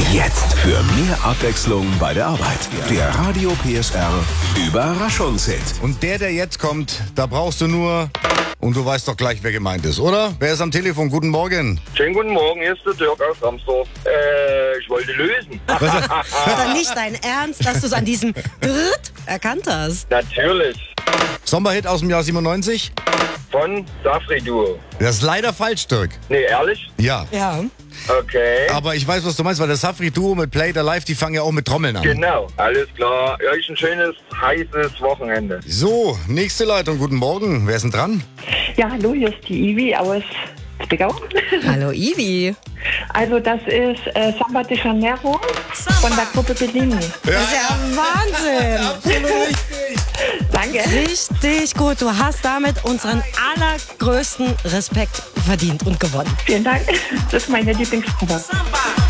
Jetzt für mehr Abwechslung bei der Arbeit. Der Radio PSR Überraschungshit. Und der jetzt kommt, da brauchst du nur... Und du weißt doch gleich, wer gemeint ist, oder? Wer ist am Telefon? Guten Morgen. Schönen guten Morgen, hier ist der Dirk aus Ramsdorf. Ich wollte lösen. Ist doch nicht dein Ernst, dass du es an diesem Dritt erkannt hast? Natürlich. Sommerhit aus dem Jahr 97? Von Safri Duo. Das ist leider falsch, Dirk. Nee, ehrlich? Ja. Ja. Okay. Aber ich weiß, was du meinst, weil das Safri Duo mit Play It Alive, die fangen ja auch mit Trommeln an. Genau, alles klar. Euch ein schönes, heißes Wochenende. So, nächste Leitung. Guten Morgen. Wer ist denn dran? Ja, hallo, hier ist die Ivi aus Zwickau. Hallo Ivi. Also das ist Samba de Janeiro von der Gruppe Bellini. Das ist ja Wahnsinn. Absolut richtig. Danke. Richtig gut. Du hast damit unseren allergrößten Respekt verdient und gewonnen. Vielen Dank. Das ist meine Lieblingsgruppe. Samba.